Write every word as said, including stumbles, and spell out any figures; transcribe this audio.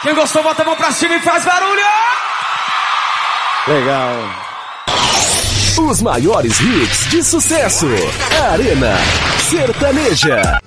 Quem gostou, bota a mão pra cima e faz barulho! Legal. Os maiores hits de sucesso. Arena Sertaneja.